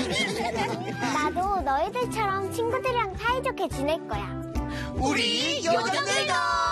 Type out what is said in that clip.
나도 너희들처럼 친구들이랑 사이좋게 지낼 거야. 우리 요정들도!